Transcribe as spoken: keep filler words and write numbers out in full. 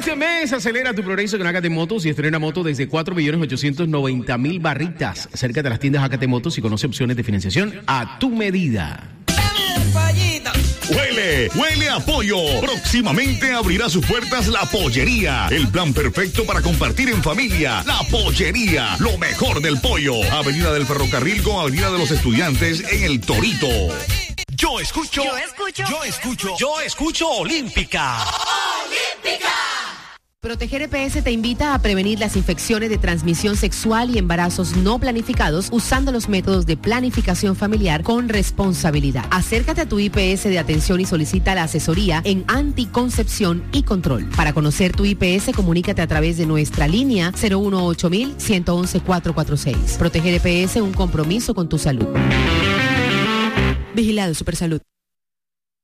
Este mes acelera tu progreso con Acate Motos y estrena moto desde cuatro millones ochocientos noventa mil barritas. Acércate a las tiendas Acate Motos y conoce opciones de financiación a tu medida. Huele, huele a pollo. Próximamente abrirá sus puertas La Pollería. El plan perfecto para compartir en familia. La Pollería, lo mejor del pollo. Avenida del Ferrocarril con Avenida de los Estudiantes en El Torito. Yo escucho. Yo escucho. Yo escucho. Yo escucho Olímpica. Olímpica. Proteger E P S te invita a prevenir las infecciones de transmisión sexual y embarazos no planificados usando los métodos de planificación familiar con responsabilidad. Acércate a tu I P S de atención y solicita la asesoría en anticoncepción y control. Para conocer tu I P S, comunícate a través de nuestra línea cero uno ocho mil, ciento once, cuatrocientos cuarenta y seis. Proteger E P S, un compromiso con tu salud. Vigilado Supersalud.